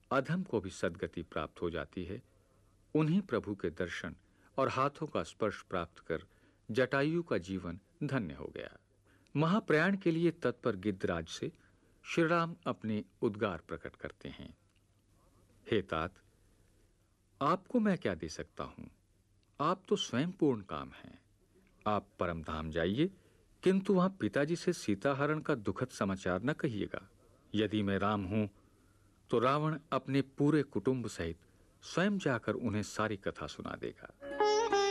अधम को भी सद्गति प्राप्त हो जाती है। उन्हीं प्रभु के दर्शन और हाथों का स्पर्श प्राप्त कर जटायु का जीवन धन्य हो गया। महाप्रयाण के लिए तत्पर गिद्धराज से श्री राम अपने उद्गार प्रकट करते हैं। हे तात, आपको मैं क्या दे सकता हूं? आप तो स्वयं पूर्ण काम हैं। आप परम धाम जाइए, किंतु वहां पिताजी से सीता हरण का दुखद समाचार न कहिएगा। यदि मैं राम हूं तो रावण अपने पूरे कुटुंब सहित स्वयं जाकर उन्हें सारी कथा सुना देगा।